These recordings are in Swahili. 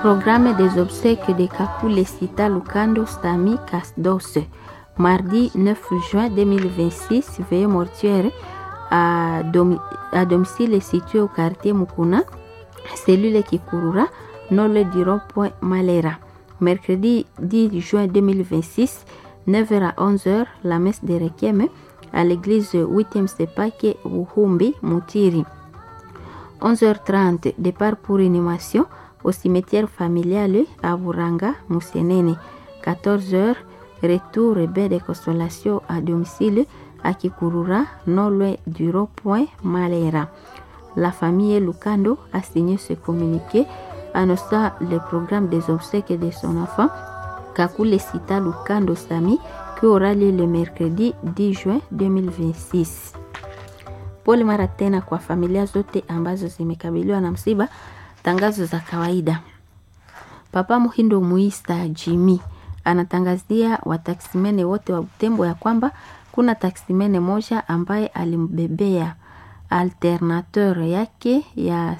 Programme des obsèques de Kakule Sita Lukando Stami Kasdos. Mardi 9 juin 2026, veillée mortuaire à domicile situé au quartier Mukuna, cellule Kikurura, non le du rond-point Malera. Mercredi 10 juin 2026, 9h à 11h, la messe de Requiem à l'église 8e Sepake Wuhumbi Mutiri. 11h30, départ pour inhumation au cimetière familial à Buranga Musenene. 14h, retour et bain de consolation à domicile à Kikurura, non loin du rond-point Malera. La famille Lukando a signé ce communiqué annonçant le programme des obsèques de son enfant Kakule Sita Lukando Sami qui aura lieu le mercredi 10 juin 2026. Pole mara tena kwa familia zote ambazo zimekabiliwa na msiba. Tangazo za kawaida. Papa Muhindo Muista Jimmy anatangazia wataksimene wote wa Butembo ya kwamba kuna taksimene moja ambaye alimbebea alternateur yake ya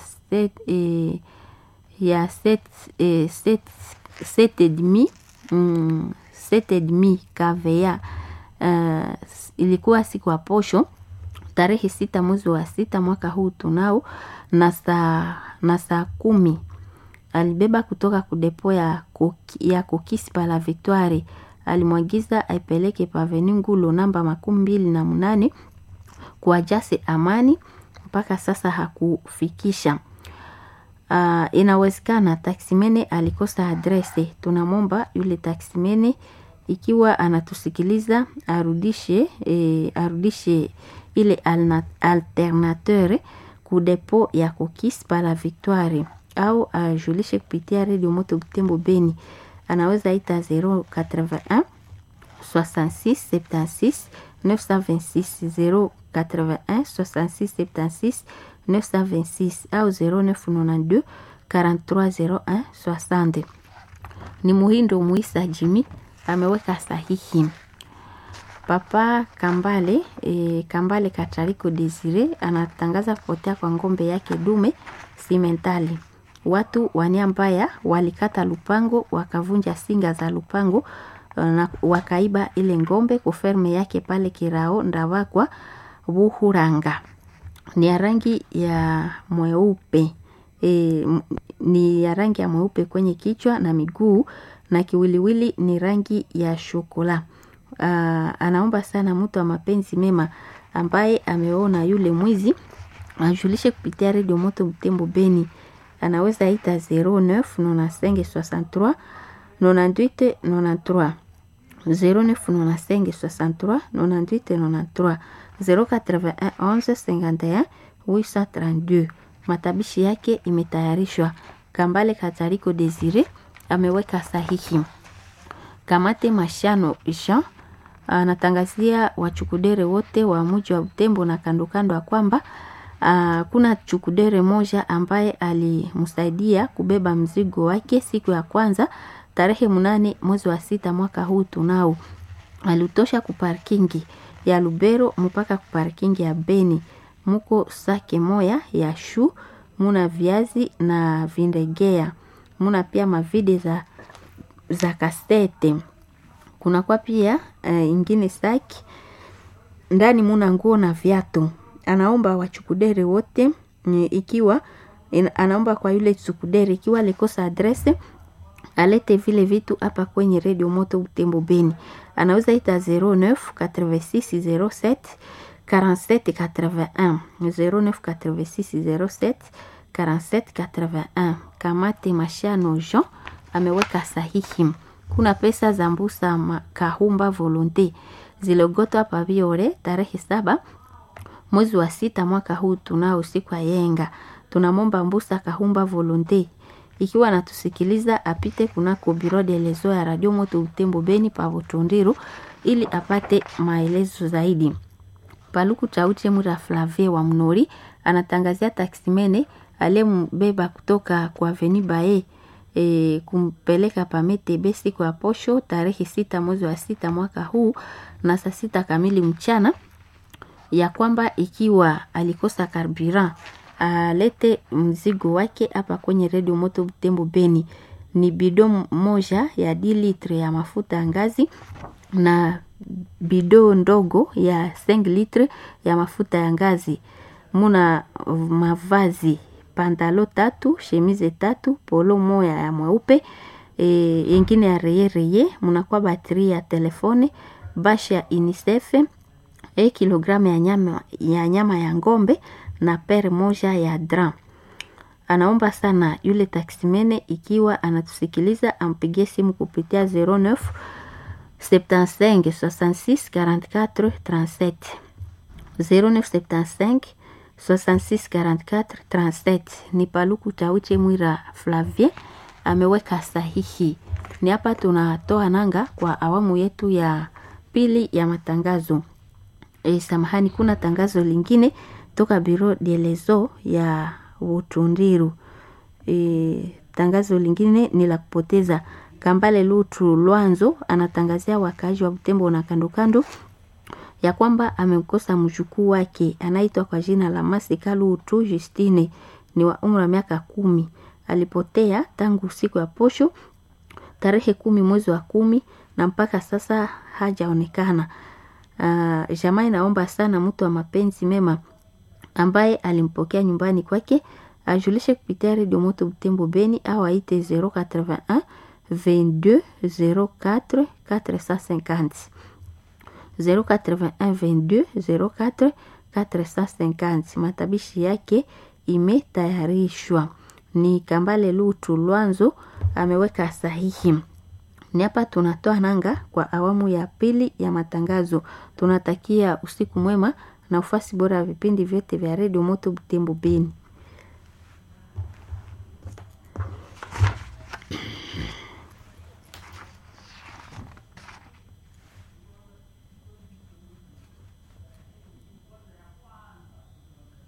7.5 kVA. Ilikuwa siku ya posho tarehe 6 mwezi wa 6 mwaka huu tunao na saa 10 alibeba kutoka kudepo ya Kokisi pa la Victoire. Alimwagiza aipeleke pa Avenue Ngulo namba 28 kwa Jase Amani. Mpaka sasa hakufikisha. Inawezekana taksimene alikosa adrese. Tunamomba yule taksimene ikiwa anatusikiliza arudishe ile alternateur kudepo ya Kokisi pa la Victoire au ajulishe kupitia Radio Moto Butembo Beni. Anaweza ita 081 66 76 926 081 66 76 926 au 0992 43 01 60. Ni Muhindo Muisa Jimmy ameweka sahihi. Papa Kambale Katariko Desire anatangaza kupotea kwa ngombe yake dume Simentali. Watu waniambaya walikata lupango wakavunja singa za lupango na wakaiba ile ngombe kuferme yake pale Kirao Ndavakwa Buhuranga. Ni ya rangi ya mweupe. Ni ya rangi ya mweupe kwenye kichwa na miguu na kiwiliwili ni rangi ya shokola. Anaomba sana mtu wa mapenzi mema ambaye ameona yule mwizi ajulishe kupitia Radio Moto Butembo Beni. Anaweza ita 09 95 63 98 93 09 95 63 98 93 081 11 51 832. Matabishi yake imetayarishwa. Kambale Katariko Desire ameweka sahihi. Kamate Mashano Jean anatangazia wachukudere wote wa mji wa Butembo na kando kwamba kuna chukudere moja ambaye alimsaidia kubeba mzigo wake siku ya kwanza tarehe 8 mwezi wa 6 mwaka huu tunao. Alitosha kuparkingi ya Lubero mpaka kuparkingi ya Beni. Muko sake moya ya shu, muna viazi na vindegea. Muna pia mavide za kastete. Kuna kwa pia ingine saki. Ndani muna nguo na viatu. Anaomba wachukudere wote ikiwa anaomba kwa yule chukudere ikiwa alikosa adrese alete vile vitu hapa kwenye Radio Moto Butembo Beni. Anaweza ita 09 86 07 47 81 09 86 07 47 81. Kamate Mashano Jean ameweka sahihi. Kuna pesa za mbusa Kahumba Volonté zilogotwa hapa Biore tarehe 7 mwezi wa 6 mwaka huu tunao siku ya yenga. Tunamomba mbusa Kahumba Volonté ikiwa natusikiliza apite kunako Bureau de lezo ya Radio Moto Butembo Beni pa Butundiro ili apate maelezo zaidi. Paluku Chauche Mura Flavie wa Mnori anatangazia taksimene alembeba kutoka kwa Avenue Bae kumpeleka pa Metebe siku ya posho tarehe 6 mwezi wa 6 mwaka huu na saa 6 kamili mchana, ya kwamba ikiwa alikosa carburant alete mzigo wake hapa kwenye Radio Moto Butembo Beni. ni bidon moja ya 10 litre ya mafuta ya ngazi na bidon ndogo ya 5 litre ya mafuta ya ngazi. Muna mavazi pantalo 3, chemise 3, polo moya ya mweupe, yengine ya reye, muna kwa bateri ya telefone, bashi ya UNICEF, kilogramu ya nyama ya ngombe na pere moja ya dram. Anaomba sana yule taksimene ikiwa anatusikiliza ampigie simu kupitia 09 75 66 44 37 09 75 66 44 37. Ni Paluku Tauche Mwira Flavie ameweka sahihi. Ni hapa tunatoa nanga kwa awamu yetu ya pili ya matangazo. Samahani, kuna tangazo lingine toka Bureau de Lezo ya Utundiru. Tangazo lingine ni la kupoteza. Kambale Lutu Lwanzo anatangazia wakaaji wa Butembo na kando kando ya kwamba amemkosa mjukuu wake anaitwa kwa jina la Masika Lutu Justine, ni wa umri wa miaka 10. Alipotea tangu siku ya posho tarehe 10 mwezi wa 10 na mpaka sasa hajaonekana. Jamaa inaomba sana mtu wa mapenzi mema ambaye alimpokea nyumbani kwake ajulishe kupitia Radio Moto Butembo Beni au aite 081 22 04 450 081 22 04 450. Matabishi yake imetayarishwa. Ni Kambale Lutu Lwanzo ameweka sahihi. Ni hapa tunatoa nanga kwa awamu ya pili ya matangazo. Tunatakia usiku mwema na ufasi bora ya vipindi vyote vya Radio Moto Butembo Beni.